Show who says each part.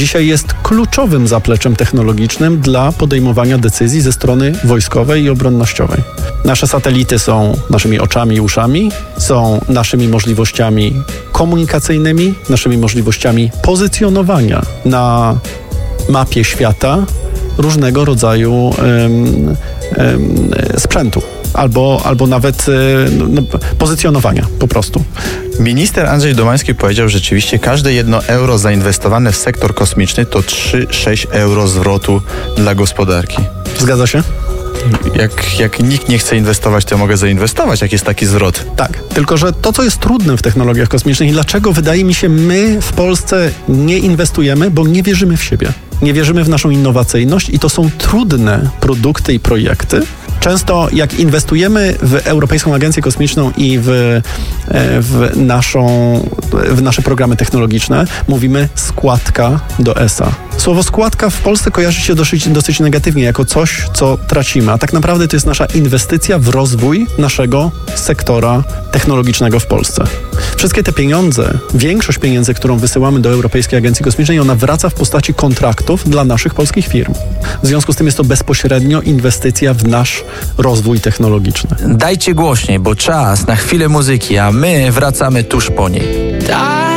Speaker 1: dzisiaj jest kluczowym zapleczem technologicznym dla podejmowania decyzji ze strony wojskowej i obronnościowej. Nasze satelity są naszymi oczami i uszami, są naszymi możliwościami komunikacyjnymi, naszymi możliwościami pozycjonowania na mapie świata różnego rodzaju sprzętu. Albo nawet pozycjonowania po prostu.
Speaker 2: Minister Andrzej Domański powiedział, że rzeczywiście każde 1 euro zainwestowane w sektor kosmiczny to 3-6 euro zwrotu dla gospodarki.
Speaker 1: Zgadza się?
Speaker 2: Jak nikt nie chce inwestować, to ja mogę zainwestować, jak jest taki zwrot.
Speaker 1: Tak, tylko że to, co jest trudne w technologiach kosmicznych i dlaczego wydaje mi się, my w Polsce nie inwestujemy, bo nie wierzymy w siebie. Nie wierzymy w naszą innowacyjność i to są trudne produkty i projekty. Często jak inwestujemy w Europejską Agencję Kosmiczną i w nasze programy technologiczne, mówimy składka do ESA. Słowo składka w Polsce kojarzy się dosyć negatywnie, jako coś, co tracimy, a tak naprawdę to jest nasza inwestycja w rozwój naszego sektora technologicznego w Polsce. Wszystkie te pieniądze, większość pieniędzy, którą wysyłamy do Europejskiej Agencji Kosmicznej, ona wraca w postaci kontraktów dla naszych polskich firm. W związku z tym jest to bezpośrednio inwestycja w nasz rozwój technologiczny.
Speaker 3: Dajcie głośniej, bo czas na chwilę muzyki, a my wracamy tuż po niej.